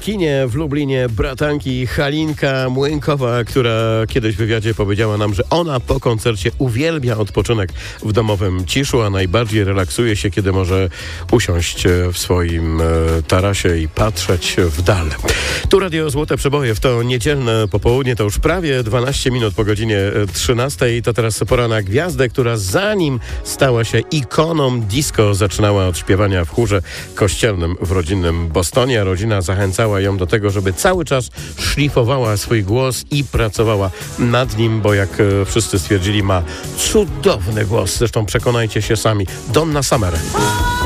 kinie w Lublinie bratanki Halinka Młynkowa, która kiedyś w wywiadzie powiedziała nam, że ona po koncercie uwielbia odpoczynek w domowym ciszu, a najbardziej relaksuje się, kiedy może usiąść w swoim tarasie i patrzeć w dal. Tu Radio Złote Przeboje w to niedzielne popołudnie, to już prawie 12 minut po godzinie 13 i to teraz pora na gwiazdę, która zanim stała się ikoną disco, zaczynała od śpiewania w chórze kościelnym w rodzinnym Bostonie, a rodzina zachęcała ją do tego, żeby cały czas szlifowała swój głos i pracowała nad nim, bo jak wszyscy stwierdzili, ma cudowny głos. Zresztą przekonajcie się sami. Donna Summer.